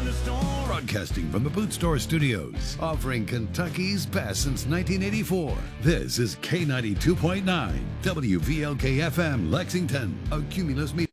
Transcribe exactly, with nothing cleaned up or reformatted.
Broadcasting from the Boot Store Studios, offering Kentucky's best since nineteen eighty-four. This is K ninety-two point nine, W V L K F M, Lexington, a Cumulus Media.